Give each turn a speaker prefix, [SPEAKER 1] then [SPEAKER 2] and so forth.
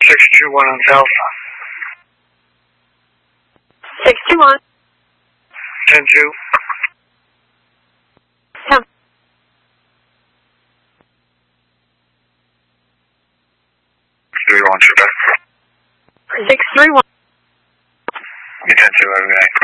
[SPEAKER 1] 621 on Alpha.
[SPEAKER 2] 621.
[SPEAKER 1] 10-2.
[SPEAKER 2] 10.
[SPEAKER 1] 3-1, Quebec.
[SPEAKER 2] 631.
[SPEAKER 1] 10-2, every day.